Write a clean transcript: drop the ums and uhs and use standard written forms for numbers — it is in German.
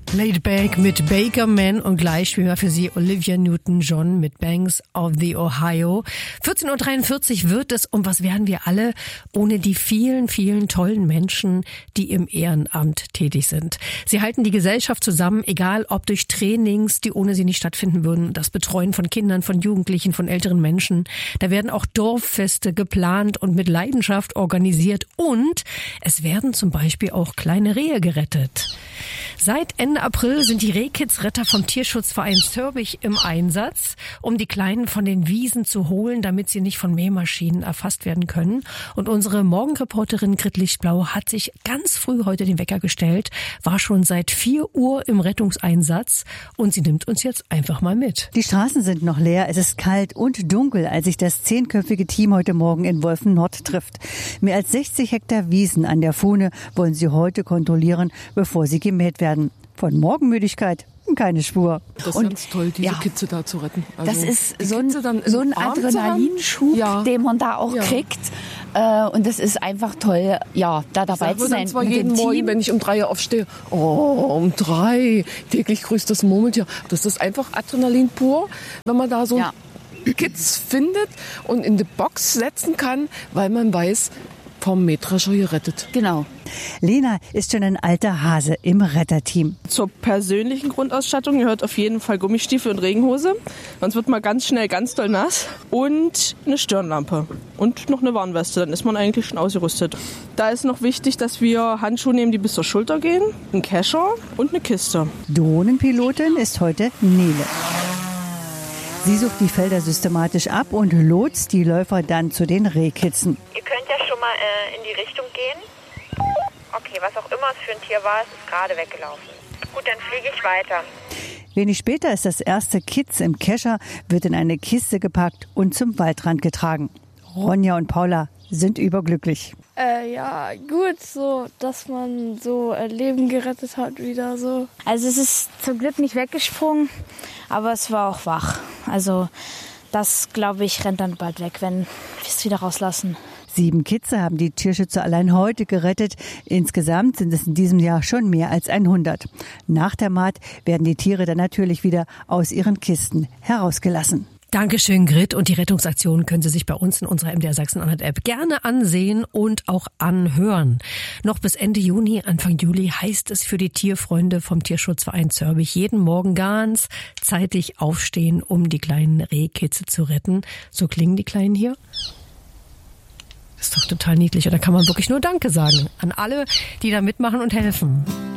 Laid Back mit Baker Man und gleich spielen wir für Sie Olivia Newton-John mit Banks of the Ohio. 14:43 Uhr wird es, und was wären wir alle ohne die vielen, vielen tollen Menschen, die im Ehrenamt tätig sind. Sie halten die Gesellschaft zusammen, egal ob durch Trainings, die ohne sie nicht stattfinden würden, das Betreuen von Kindern, von Jugendlichen, von älteren Menschen. Da werden auch Dorffeste geplant und mit Leidenschaft organisiert, und es werden zum Beispiel auch kleine Rehe gerettet. Seit Ende April sind die Rehkids-Retter vom Tierschutzverein Zörbich im Einsatz, um die Kleinen von den Wiesen zu holen, damit sie nicht von Mähmaschinen erfasst werden können. Und unsere Morgenreporterin Grit Lichtblau hat sich ganz früh heute den Wecker gestellt, war schon seit 4 Uhr im Rettungseinsatz, und sie nimmt uns jetzt einfach mal mit. Die Straßen sind noch leer, es ist kalt und dunkel, als sich das 10-köpfige Team heute Morgen in Wolfen-Nord trifft. Mehr als 60 Hektar Wiesen an der Fuhne wollen sie heute kontrollieren, bevor sie gemäht werden. Von Morgenmüdigkeit keine Spur. Das ist ganz toll, diese Kitze da zu retten. Also das ist so ein Adrenalinschub, den man da auch kriegt. Und das ist einfach toll, da dabei zu sein. Ich sage jeden Morgen, wenn ich um 3 Uhr aufstehe, um 3, täglich grüßt das Murmeltier. Das ist einfach Adrenalin pur, wenn man da so Kids findet und in die Box setzen kann, weil man weiß, vom Mähdrescher gerettet. Genau. Lena ist schon ein alter Hase im Retterteam. Zur persönlichen Grundausstattung gehört auf jeden Fall Gummistiefel und Regenhose. Sonst wird man ganz schnell ganz doll nass. Und eine Stirnlampe. Und noch eine Warnweste. Dann ist man eigentlich schon ausgerüstet. Da ist noch wichtig, dass wir Handschuhe nehmen, die bis zur Schulter gehen, einen Kescher und eine Kiste. Drohnenpilotin ist heute Nele. Sie sucht die Felder systematisch ab und lotst die Läufer dann zu den Rehkitzen. Ihr könnt ja schon mal in die Richtung gehen. Okay, was auch immer es für ein Tier war, es ist gerade weggelaufen. Gut, dann fliege ich weiter. Wenig später ist das erste Kitz im Kescher, wird in eine Kiste gepackt und zum Waldrand getragen. Ronja und Paula sind überglücklich. Gut, so, dass man so Leben gerettet hat wieder so. Also es ist zum Glück nicht weggesprungen, aber es war auch wach. Also das, glaube ich, rennt dann bald weg, wenn wir es wieder rauslassen. 7 Kitze haben die Tierschützer allein heute gerettet. Insgesamt sind es in diesem Jahr schon mehr als 100. Nach der Maat werden die Tiere dann natürlich wieder aus ihren Kisten herausgelassen. Dankeschön, Grit. Und die Rettungsaktion können Sie sich bei uns in unserer MDR Sachsen-Anhalt-App gerne ansehen und auch anhören. Noch bis Ende Juni, Anfang Juli heißt es für die Tierfreunde vom Tierschutzverein Zörbich jeden Morgen ganz zeitig aufstehen, um die kleinen Rehkitze zu retten. So klingen die Kleinen hier. Ist doch total niedlich. Und da kann man wirklich nur Danke sagen an alle, die da mitmachen und helfen.